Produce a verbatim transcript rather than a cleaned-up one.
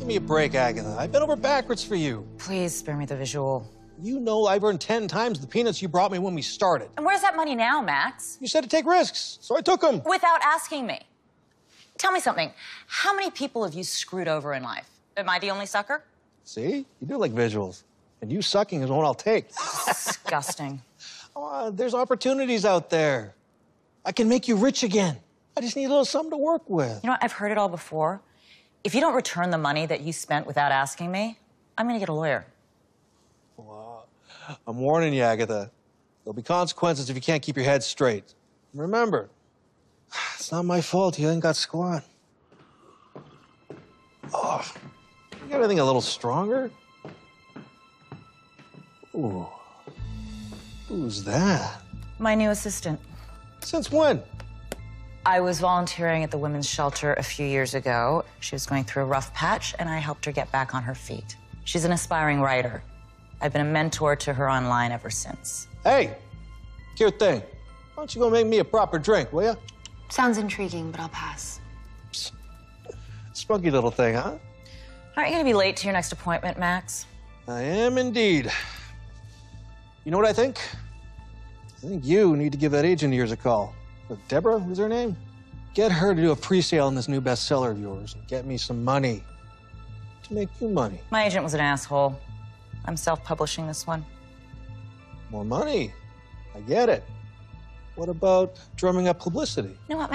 Give me a break, Agatha. I've been over backwards for you. Please spare me the visual. You know I've earned ten times the peanuts you brought me when we started. And where's that money now, Max? You said to take risks, so I took them. Without asking me. Tell me something. How many people have you screwed over in life? Am I the only sucker? See? You do like visuals. And you sucking is one I'll take. Disgusting. Oh, there's opportunities out there. I can make you rich again. I just need a little something to work with. You know what? I've heard it all before. If you don't return the money that you spent without asking me, I'm gonna get a lawyer. Well, I'm warning you, Agatha. There'll be consequences if you can't keep your head straight. And remember, it's not my fault you ain't got squat. Oh, you got anything a little stronger? Ooh. Who's that? My new assistant. Since when? I was volunteering at the women's shelter a few years ago. She was going through a rough patch, and I helped her get back on her feet. She's an aspiring writer. I've been a mentor to her online ever since. Hey, here thing. Why don't you go make me a proper drink, will ya? Sounds intriguing, but I'll pass. Psst. Spunky little thing, huh? Aren't you gonna be late to your next appointment, Max? I am indeed. You know what I think? I think you need to give that agent of yours a call. Deborah was her name? Get her to do a pre-sale on this new bestseller of yours and get me some money to make you money. My agent was an asshole. I'm self-publishing this one. More money? I get it. What about drumming up publicity? You know what, Max?